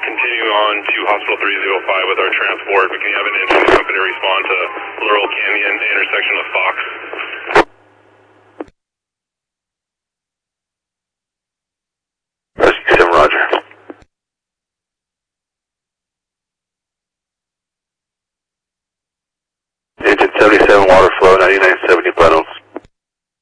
continue on to Hospital 305 with our transport. We can have an engine company respond to Laurel Canyon intersection of Fox.